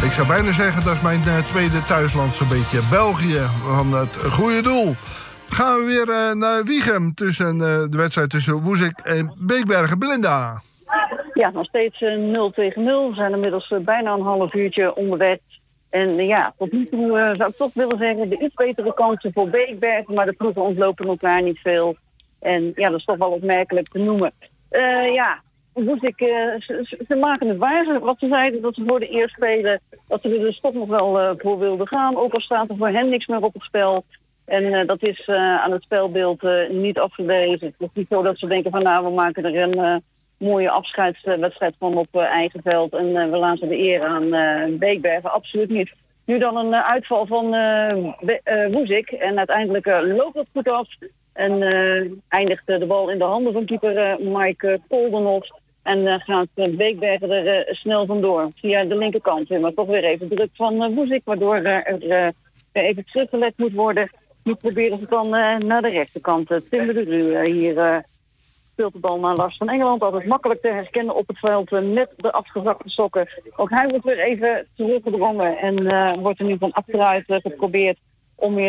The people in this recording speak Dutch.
Ik zou bijna zeggen, dat is mijn tweede thuisland zo'n beetje. België, van het goede doel. Gaan we weer naar Wiegem tussen de wedstrijd tussen Woezik en Beekbergen. Belinda. Ja, nog steeds 0-0. We zijn inmiddels bijna een half uurtje onderweg. En ja, tot nu toe zou ik toch willen zeggen, de iets betere kansen voor Beekbergen, maar de ploegen ontlopen elkaar niet veel. En ja, dat is toch wel opmerkelijk te noemen. Woezik, ze maken het waar. Wat ze zeiden, dat ze voor de eerst spelen, dat ze er dus toch nog wel voor wilden gaan. Ook al staat er voor hen niks meer op het spel. En dat is aan het spelbeeld niet afgewezen. Het is niet zo dat ze denken van nou, we maken er een mooie afscheidswedstrijd van op eigen veld. En we laten de eer aan Beekbergen. Absoluut niet. Nu dan een uitval van Woezik. En uiteindelijk loopt het goed af. En eindigt de bal in de handen van keeper Mike Koldenhoff. En gaat Beekbergen er snel vandoor. Via de linkerkant. Maar toch weer even druk van Woezik. Waardoor er even teruggelegd moet worden. Nu proberen ze dan naar de rechterkant. Tim de Rue hier speelt de bal naar Lars van Engeland. Altijd makkelijk te herkennen op het veld met de afgezakte sokken. Ook hij wordt weer even teruggedrongen. En wordt er nu van achteruit geprobeerd om weer